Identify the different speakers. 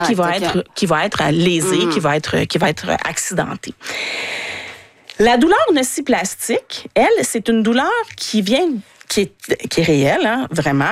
Speaker 1: qui va être lésé, qui va être accidenté. La douleur nociplastique, elle, c'est une douleur qui est réelle, hein, vraiment.